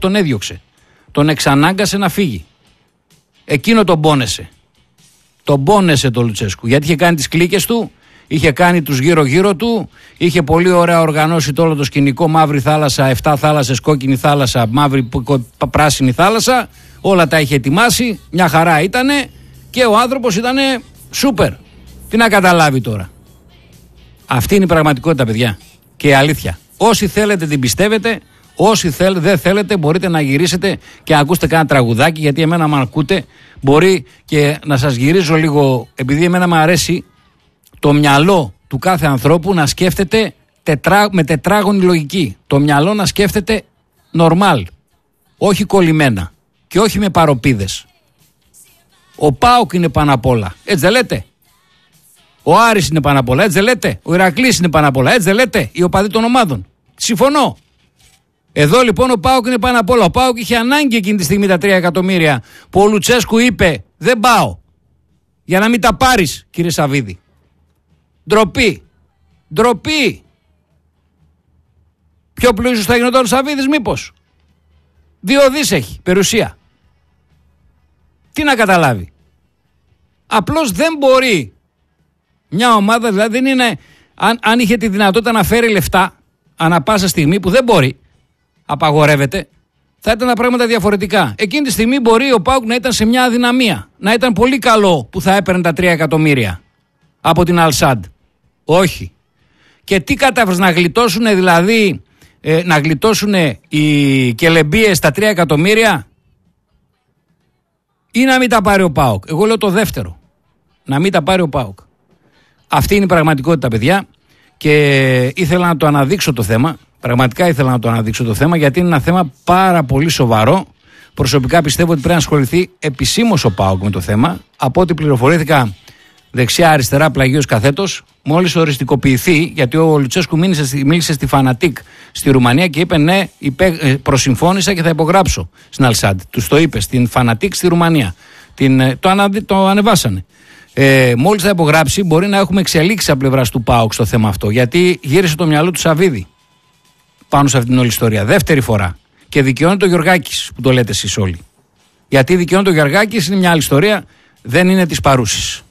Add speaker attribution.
Speaker 1: τον έδιωξε. Τον εξανάγκασε να φύγει. Εκείνο τον πόνεσε. Τον πόνεσε το Λουτσέσκου. Γιατί είχε κάνει τις κλίκες του, είχε κάνει τους γύρω-γύρω του, είχε πολύ ωραία οργανώσει το όλο το σκηνικό. Μαύρη θάλασσα, 7 θάλασσες, κόκκινη θάλασσα, μαύρη πράσινη θάλασσα. Όλα τα είχε ετοιμάσει. Μια χαρά ήτανε και ο άνθρωπος ήτανε σούπερ. Τι να καταλάβει τώρα. Αυτή είναι η πραγματικότητα, παιδιά. Και η αλήθεια. Όσοι θέλετε την πιστεύετε, όσοι δεν θέλετε μπορείτε να γυρίσετε και να ακούσετε κάνα τραγουδάκι, γιατί εμένα με ακούτε μπορεί και να σας γυρίζω λίγο, επειδή εμένα μου αρέσει το μυαλό του κάθε ανθρώπου να σκέφτεται με τετράγωνη λογική. Το μυαλό να σκέφτεται normal, όχι κολλημένα και όχι με παροπίδες. Ο ΠΑΟΚ είναι πάνω απ' όλα, έτσι δεν λέτε? Ο Άρης είναι πάνω απ' όλα, έτσι δεν λέτε? Ο Ηρακλής είναι πάνω απ' όλα, έτσι δεν λέτε? Οι οπαδοί των ομάδων. Συμφωνώ. Εδώ λοιπόν ο ΠΑΟΚ είναι πάνω απ' όλα. Ο ΠΑΟΚ είχε ανάγκη εκείνη τη στιγμή τα 3 εκατομμύρια που ο Λουτσέσκου είπε δεν πάω. Για να μην τα πάρεις, κύριε Σαββίδη. Ντροπή. Ντροπή. Πιο πλούσιος θα γινόταν ο Σαββίδης μήπως? 2 δις έχει περιουσία. Τι να καταλάβει. Απλώς δεν μπορεί. Μια ομάδα δηλαδή δεν είναι, αν είχε τη δυνατότητα να φέρει λεφτά ανά πάσα στιγμή, που δεν μπορεί, απαγορεύεται, θα ήταν τα πράγματα διαφορετικά. Εκείνη τη στιγμή μπορεί ο ΠΑΟΚ να ήταν σε μια αδυναμία. Να ήταν πολύ καλό που θα έπαιρνε τα 3 εκατομμύρια από την Αλσάντ. Όχι. Και τι κατάφερες να γλιτώσουν, δηλαδή να γλιτώσουν οι κελεμπίες τα 3 εκατομμύρια ή να μην τα πάρει ο ΠΑΟΚ? Εγώ λέω το δεύτερο. Να μην τα πάρει ο ΠΑΟΚ. Αυτή είναι η πραγματικότητα, παιδιά, και ήθελα να το αναδείξω το θέμα. Πραγματικά ήθελα να το αναδείξω το θέμα, γιατί είναι ένα θέμα πάρα πολύ σοβαρό. Προσωπικά πιστεύω ότι πρέπει να ασχοληθεί επισήμως ο ΠΑΟΚ με το θέμα. Από ό,τι πληροφορήθηκα δεξιά-αριστερά, πλαγίως καθέτος, μόλις οριστικοποιηθεί, γιατί ο Λουτσέσκου μίλησε στη Φανατίκ στη Ρουμανία και είπε ναι, προσυμφώνησα και θα υπογράψω στην Αλσάντ. Τους το είπε στην Φανατίκ στη Ρουμανία. Το ανεβάσανε. Μόλις θα υπογράψει, μπορεί να έχουμε εξελίξει από πλευράς του ΠΑΟΚ στο θέμα αυτό. Γιατί γύρισε το μυαλό του Σαββίδη πάνω σε αυτήν την όλη ιστορία. Δεύτερη φορά. Και δικαιώνεται ο Γεωργάκης, που το λέτε εσείς όλοι. Γιατί δικαιώνεται ο Γεωργάκης είναι μια άλλη ιστορία, δεν είναι της παρούσης.